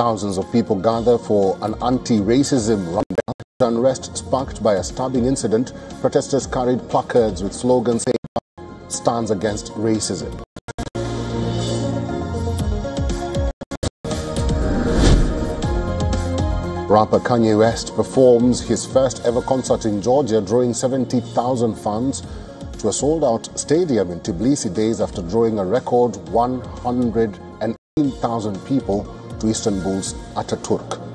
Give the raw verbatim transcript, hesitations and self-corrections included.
Thousands of people gather for an anti-racism run. Unrest sparked by a stabbing incident. Protesters carried placards with slogans saying stands against racism. Rapper Kanye West performs his first ever concert in Georgia, drawing seventy thousand fans to a sold-out stadium in Tbilisi days after drawing a record one hundred eighteen thousand people to Istanbul's Ataturk.